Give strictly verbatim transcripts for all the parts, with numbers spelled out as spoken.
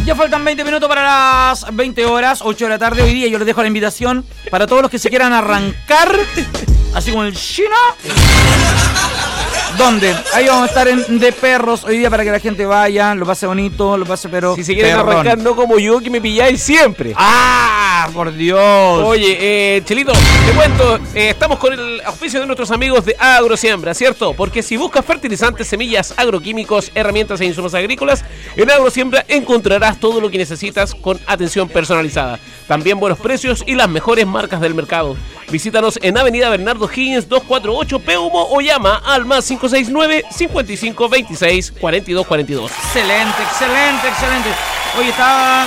Ya faltan veinte minutos para las veinte horas, ocho de la tarde. Hoy día yo les dejo la invitación para todos los que se quieran arrancar, así como el chino. ¿Dónde? Ahí vamos a estar en De Perros hoy día para que la gente vaya, lo pase bonito, lo pase pero... Si se quieren perrón. arrancar, no como yo, que me pilláis siempre. ¡Ah! ¡Por Dios! Oye, eh, Chelito, te cuento, eh, estamos con el auspicio de nuestros amigos de Agrosiembra, ¿cierto? Porque si buscas fertilizantes, semillas, agroquímicos, herramientas e insumos agrícolas, en Agrosiembra encontrarás todo lo que necesitas con atención personalizada. También buenos precios y las mejores marcas del mercado. Visítanos en Avenida Bernardo Higgins doscientos cuarenta y ocho, Peumo, o llama al más cinco seis nueve, cinco cinco, veintiséis, cuarenta y dos cuarenta y dos. Excelente, excelente, excelente. Oye, estaba...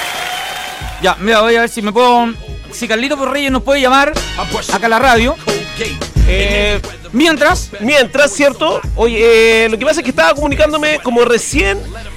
Ya, mira, voy a ver si me puedo... Si Carlito Porreyes nos puede llamar acá a la radio. Eh, Mientras... mientras, ¿cierto? Oye, eh, lo que pasa es que estaba comunicándome como recién...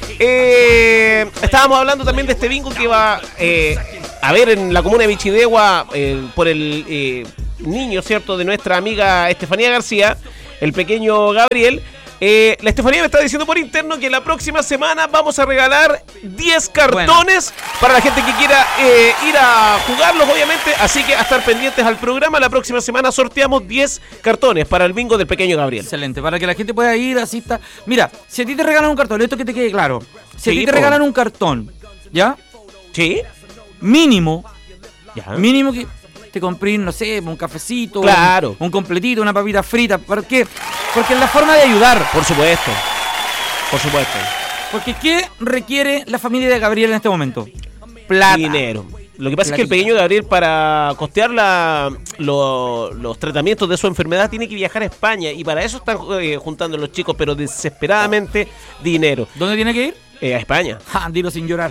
Eh, estábamos hablando también de este bingo que va eh, a ver en la comuna de Bichidegua eh, por el eh, niño, ¿cierto? De nuestra amiga Estefanía García, el pequeño Gabriel. Eh, la Estefanía me está diciendo por interno que la próxima semana vamos a regalar diez cartones bueno. para la gente que quiera eh, ir a jugarlos, obviamente. Así que a estar pendientes al programa. La próxima semana sorteamos diez cartones para el bingo del pequeño Gabriel. Excelente, para que la gente pueda ir, asista. Mira, si a ti te regalan un cartón, esto que te quede claro. Si Sí, a ti te po. regalan un cartón, ¿ya? ¿Sí? Mínimo, Ya. mínimo que te compré, no sé, un cafecito, Claro. un, un completito, una papita frita. ¿Por qué? Porque es la forma de ayudar. Por supuesto. Por supuesto. Porque ¿qué requiere la familia de Gabriel en este momento? Plata. Dinero. Lo que pasa Platita. es que el pequeño Gabriel, para costear la, lo- los tratamientos de su enfermedad, tiene que viajar a España. Y para eso están eh, juntando los chicos, pero desesperadamente, dinero. ¿Dónde tiene que ir? Eh, a España. Ja, dilo sin llorar.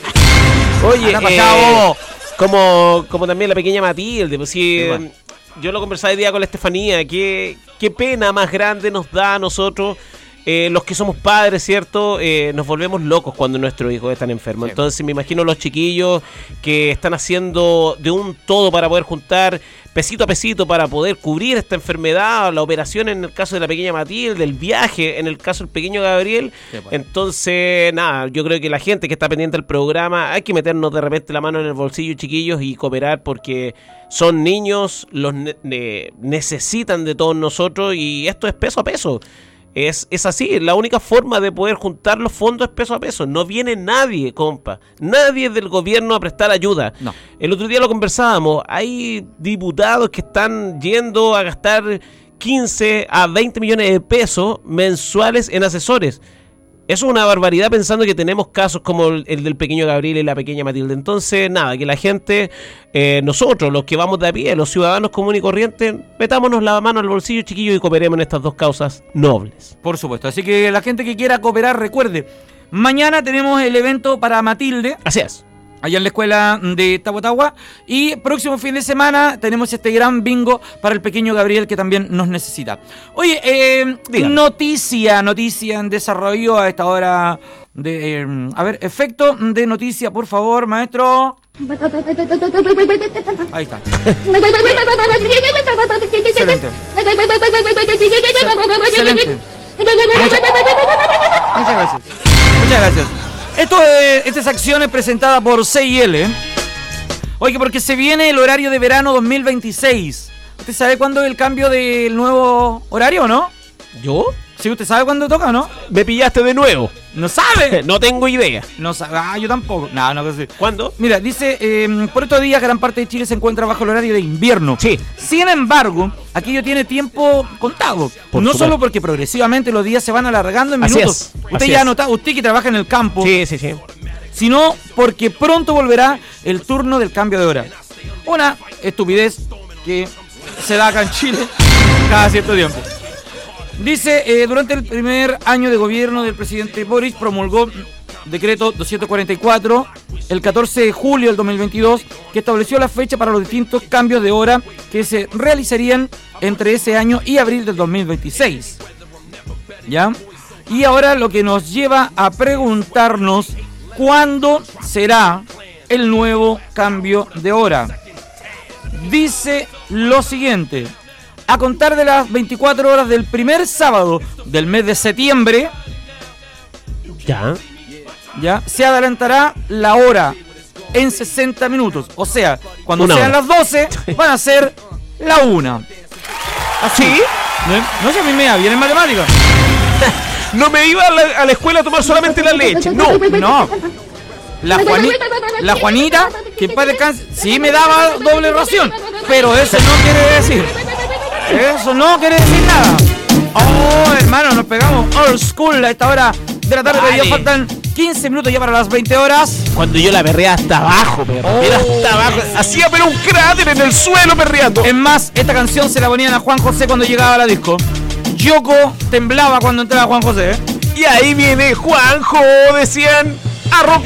Oye, Anda pa' eh, allá, vos. como, como también la pequeña Matilde, pues sí, Igual. eh, yo lo conversaba hoy día con la Estefanía, qué, qué pena más grande nos da a nosotros, eh, los que somos padres, ¿cierto? Eh, nos volvemos locos cuando nuestros hijos están enfermos. Sí. Entonces me imagino los chiquillos que están haciendo de un todo para poder juntar pesito a pesito para poder cubrir esta enfermedad, la operación en el caso de la pequeña Matilde, el viaje en el caso del pequeño Gabriel. Sí, pues. Entonces, nada, yo creo que la gente que está pendiente del programa, hay que meternos de repente la mano en el bolsillo, chiquillos, y cooperar porque son niños, los ne- ne- necesitan de todos nosotros y esto es peso a peso. Es, es así, la única forma de poder juntar los fondos es peso a peso. No viene nadie, compa. Nadie del gobierno a prestar ayuda. No. El otro día lo conversábamos. Hay diputados que están yendo a gastar quince a veinte millones de pesos mensuales en asesores. Eso es una barbaridad pensando que tenemos casos como el, el del pequeño Gabriel y la pequeña Matilde. Entonces, nada, que la gente, eh, nosotros, los que vamos de a pie, los ciudadanos comunes y corrientes, metámonos la mano al bolsillo, chiquillos, y cooperemos en estas dos causas nobles. Por supuesto. Así que la gente que quiera cooperar, recuerde, mañana tenemos el evento para Matilde, Así es. allá en la escuela de Tahuatahua. Y próximo fin de semana tenemos este gran bingo para el pequeño Gabriel que también nos necesita. Oye, eh, Dígame. noticia, noticia en desarrollo a esta hora de... eh, a ver, efecto de noticia, por favor, maestro. Ahí está. Excelente. Excelente. Muchas gracias. Muchas gracias. Esto es, esta es acciones presentada por C I L. ¿eh? Oye, porque se viene el horario de verano dos mil veintiséis. ¿Usted sabe cuándo es el cambio del nuevo horario o no? ¿Yo? Sí, ¿usted sabe cuándo toca o no? Me pillaste de nuevo. ¿No sabe? No tengo idea. No sabe. Ah, yo tampoco. No, no sé. ¿Cuándo? Mira, dice, eh, por estos días gran parte de Chile se encuentra bajo el horario de invierno. Sí. Sin embargo, aquello tiene tiempo contado. Por no supuesto. solo porque progresivamente los días se van alargando en Así minutos. es, Usted así ya ha es. notado, usted que trabaja en el campo, Sí, sí, sí. sino porque pronto volverá el turno del cambio de hora. Una estupidez que se da acá en Chile cada cierto tiempo. Dice, eh, durante el primer año de gobierno del presidente Boris promulgó decreto doscientos cuarenta y cuatro el catorce de julio del dos mil veintidós que estableció la fecha para los distintos cambios de hora que se realizarían entre ese año y abril del dos mil veintiséis. ¿Ya? Y ahora lo que nos lleva a preguntarnos cuándo será el nuevo cambio de hora. Dice lo siguiente: a contar de las veinticuatro horas del primer sábado del mes de septiembre, Ya. ya, se adelantará la hora en sesenta minutos. O sea, cuando Una sean hora. las doce, van a ser la una. Así. ¿Sí? No, no sé, a mí me da bien en matemáticas. No me iba a la, a la escuela a tomar solamente la leche. No. No. La, Juani- la Juanita, que en paz descanse, sí me daba doble ración. Pero eso no quiere decir. Eso no quiere decir nada. Oh, hermano, nos pegamos old school a esta hora de la tarde. Vale. Ya faltan quince minutos ya para las veinte horas. Cuando yo la perreé hasta abajo, perro. Oh. Era hasta abajo. Hacía pero un cráter en el suelo perreando. Es más, esta canción se la ponían a Juan José cuando llegaba a la disco. Yoko temblaba cuando entraba Juan José, ¿eh? Y ahí viene Juanjo, decían, a rock